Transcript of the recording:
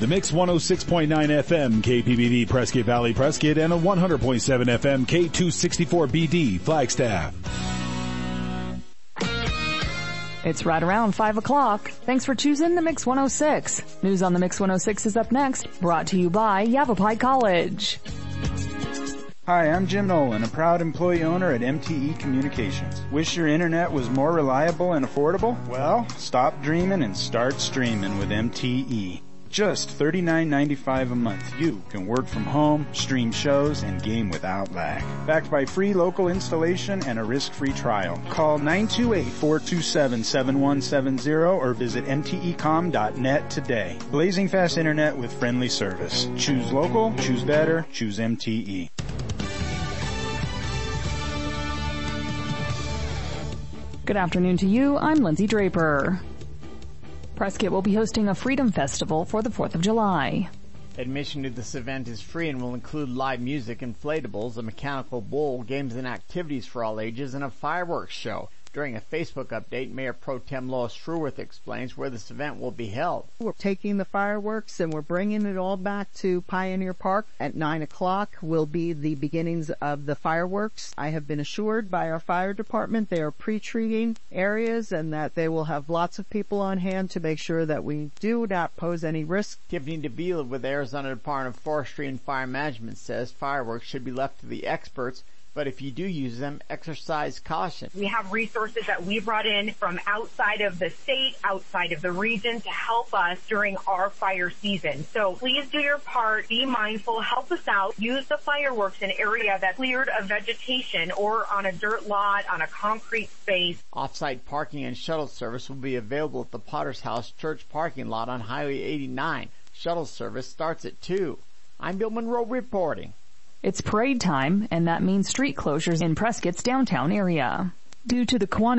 The Mix 106.9 FM KPBD Prescott Valley Prescott and a 100.7 FM K264BD Flagstaff. It's right around 5 o'clock. Thanks for choosing the Mix 106. News on the Mix 106 is up next, brought to you by Yavapai College. Hi, I'm Jim Nolan, a proud employee owner at MTE Communications. Wish your internet was more reliable and affordable? Well, stop dreaming and start streaming with MTE. Just $39.95 a month, you can work from home, stream shows, and game without lag. Backed by free local installation and a risk-free trial. Call 928-427-7170 or visit mtecom.net today. Blazing fast internet with friendly service. Choose local, choose better, choose MTE. Good afternoon to you. I'm Lindsay Draper. Prescott will be hosting a Freedom Festival for the 4th of July. Admission to this event is free and will include live music, inflatables, a mechanical bull, games and activities for all ages, and a fireworks show. During a Facebook update, Mayor Pro Tem Lois Fruworth explains where this event will be held. We're taking the fireworks and we're bringing it all back to Pioneer Park. At 9 o'clock will be the beginnings of the fireworks. I have been assured by our fire department they are pre-treating areas and that they will have lots of people on hand to make sure that we do not pose any risk. Tiffany DeVila with Arizona Department of Forestry and Fire Management says fireworks should be left to the experts, but if you do use them, exercise caution. We have resources that we brought in from outside of the state, outside of the region to help us during our fire season. So please do your part, be mindful, help us out, use the fireworks in an area that's cleared of vegetation or on a dirt lot, on a concrete space. Off-site parking and shuttle service will be available at the Potter's House Church parking lot on Highway 89. Shuttle service starts at 2. I'm Bill Monroe reporting. It's parade time, and that means street closures in Prescott's downtown area. Due to the quantity